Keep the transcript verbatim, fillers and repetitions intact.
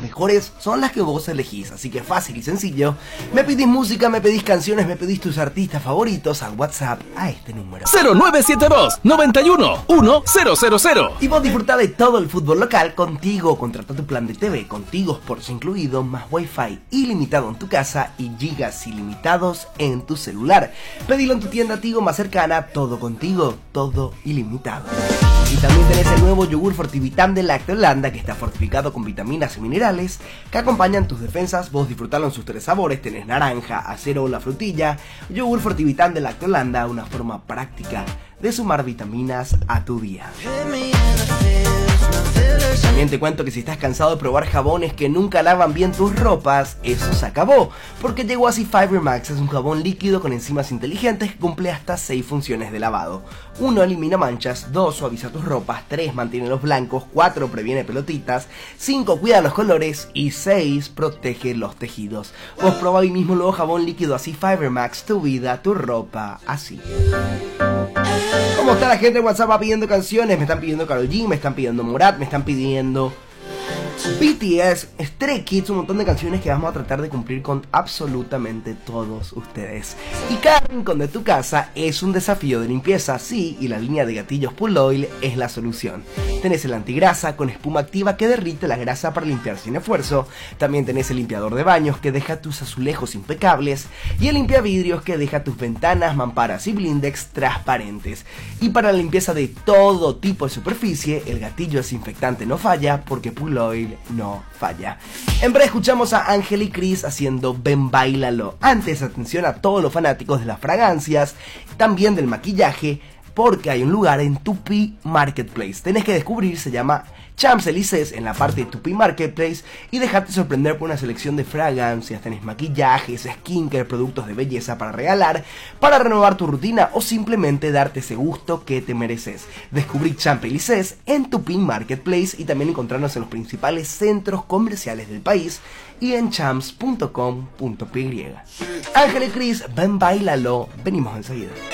las mejores son las que vos elegís, así que fácil y sencillo. Me pedís música, me pedís canciones, me pedís tus artistas favoritos al WhatsApp a este número cero nueve siete dos, noventa y uno, uno cero cero cero. Y vos disfrutá de todo el fútbol local contigo. Contrata tu plan de T V contigo, Sports incluido, más Wi-Fi ilimitado en tu casa y gigas ilimitados en tu celular. Pedilo en tu tienda Tigo más cercana, todo contigo, todo ilimitado. Y también tenés el nuevo yogur Fortivitam de Lactolanda, que está fortificado con vitaminas y minerales que acompañan tus defensas. Vos disfrutalo en sus tres sabores, tenés naranja, acero o la frutilla. Yogur Fortivitam de Lactolanda, una forma práctica de sumar vitaminas a tu día. También te cuento que si estás cansado de probar jabones que nunca lavan bien tus ropas, eso se acabó, porque llegó así Fiber Max. Es un jabón líquido con enzimas inteligentes que cumple hasta seis funciones de lavado. uno Elimina manchas, dos Suaviza tus ropas, tres Mantiene los blancos, cuatro Previene pelotitas, cinco Cuida los colores y seis Protege los tejidos. Vos probá hoy mismo el nuevo jabón líquido así Fiber Max, tu vida, tu ropa, así. ¿Cómo está la gente en WhatsApp? Va pidiendo canciones, me están pidiendo Karol G, me están pidiendo Morat, me están pidiendo B T S, Stray Kids, un montón de canciones que vamos a tratar de cumplir con absolutamente todos ustedes. Y cada rincón de tu casa es un desafío de limpieza, sí, y la línea de gatillos Pull Oil es la solución. Tenés el antigrasa con espuma activa que derrite la grasa para limpiar sin esfuerzo. También tenés el limpiador de baños que deja tus azulejos impecables. Y el limpiavidrios que deja tus ventanas, mamparas y blindex transparentes. Y para la limpieza de todo tipo de superficie, el gatillo desinfectante no falla porque Pull Oil no falla. En breve escuchamos a Ángel y Cris haciendo Ven Bailalo. Antes, atención a todos los fanáticos de las fragancias, también del maquillaje, porque hay un lugar en Tupi Marketplace. Tenés que descubrir, se llama Champs-Élysées en la parte de Tupi Marketplace y dejarte sorprender por una selección de fragancias. Tenés maquillajes, skincare, productos de belleza para regalar, para renovar tu rutina o simplemente darte ese gusto que te mereces. Descubrí Champs-Élysées en Tupi Marketplace y también encontrarnos en los principales centros comerciales del país y en champs punto com punto p y. Ángel y Cris, Ven Bailalo, venimos enseguida.